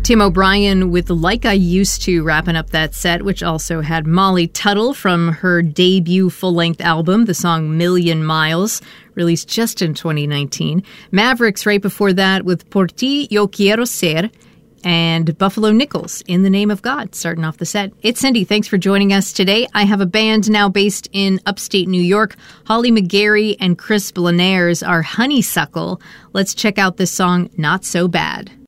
Tim O'Brien with Like I Used To wrapping up that set, which also had Molly Tuttle from her debut full-length album, the song Million Miles, released just in 2019. Mavericks right before that with Por Ti Yo Quiero Ser, and Buffalo Nichols, In the Name of God, starting off the set. It's Cindy. Thanks for joining us today. I have a band now based in upstate New York. Holly McGarry and Chris Blanares are Honeysuckle. Let's check out this song, Not So Bad.